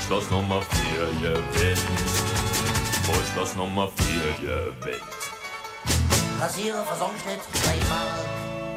Schloss Nummer 4 gewinnt. Wo Schloss Nummer 4 gewinnt. Rasierer, Fasonschnitt, 3 Mark.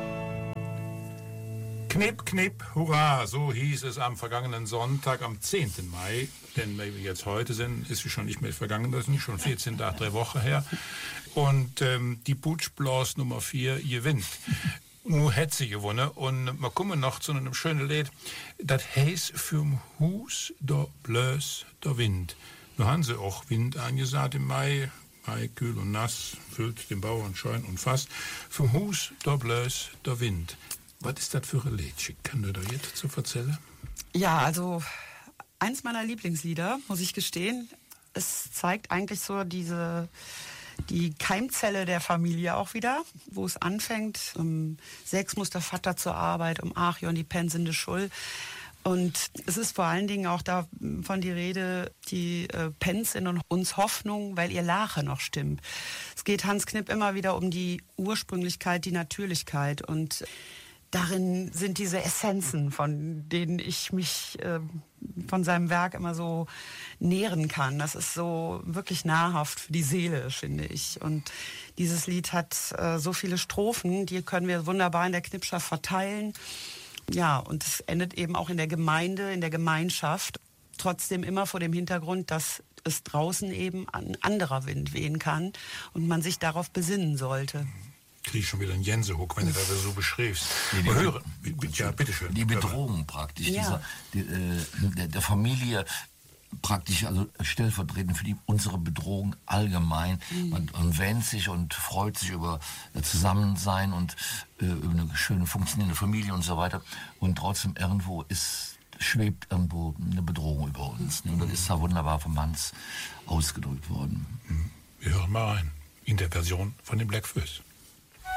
Knipp, knipp, hurra, so hieß es am vergangenen Sonntag, am 10. Mai, denn wenn wir jetzt heute sind, ist es schon nicht mehr vergangen, das ist nicht schon 14 Tage, 3 Wochen her. Und die Butch Blas Nummer 4 gewinnt. Nur hat sie gewonnen und wir kommen noch zu einem schönen Lied, das heißt «Fürm Hus da blöß der Wind». Da haben sie auch Wind angesagt im Mai. Mai, kühl und nass, füllt den Bauern Scheun und Fass. Vom Hus da blöß der Wind. Was ist das für ein Lied? Kann du da jetzt zu erzählen? Ja, also eins meiner Lieblingslieder, muss ich gestehen. Es zeigt eigentlich so die Keimzelle der Familie auch wieder, wo es anfängt. Um 6 muss der Vater zur Arbeit, um 8 Uhr die pensende Schul. Und es ist vor allen Dingen auch davon die Rede, die Pens in uns Hoffnung, weil ihr Lache noch stimmt. Es geht Hans Knipp immer wieder um die Ursprünglichkeit, die Natürlichkeit und darin sind diese Essenzen, von denen ich mich von seinem Werk immer so nähren kann. Das ist so wirklich nahrhaft für die Seele, finde ich. Und dieses Lied hat so viele Strophen, die können wir wunderbar in der Knippschaft verteilen. Ja, und es endet eben auch in der Gemeinde, in der Gemeinschaft. Trotzdem immer vor dem Hintergrund, dass es draußen eben ein anderer Wind wehen kann und man sich darauf besinnen sollte. Krieg ich schon wieder einen Gänsehuck, wenn du das so beschreibst. Ja, bitteschön. Die Bedrohung praktisch, ja. der Familie praktisch, also stellvertretend für unsere Bedrohung allgemein. Man wähnt sich und freut sich über Zusammensein und über eine schöne funktionierende Familie und so weiter. Und trotzdem irgendwo schwebt irgendwo eine Bedrohung über uns. Und das ist da wunderbar vom Hans ausgedrückt worden. Wir hören mal rein in der Version von den Black Föß.